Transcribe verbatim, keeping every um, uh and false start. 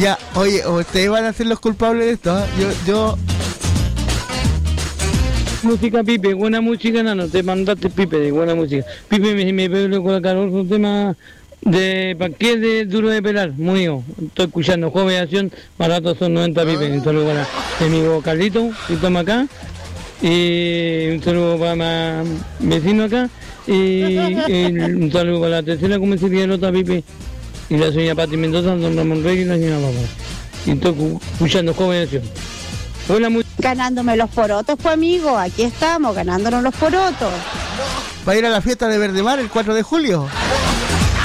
Ya, oye, ustedes van a ser los culpables de esto, ¿eh? Yo, yo... Música, Pipe, buena música, no, no te mandaste, Pipe, de buena música. Pipe, me, me puede colocar otro tema de paquete duro de pelar, muy bien. Estoy escuchando Joven Acción, barato son noventa, Pipe. Un saludo para mi amigo Carlito, que toma acá. Y un saludo para mi vecino acá. Y, y un saludo para la tercera comisaría de Lota, Pipe. Y la señora Pati Mendoza, don Ramón Reyes y la señora Papá. Y estoy escuchando Joven Acción. Hola, muy... Ganándome los porotos, pues amigo, aquí estamos, ganándonos los porotos. ¿Va a ir a la fiesta de Verdemar el cuatro de julio?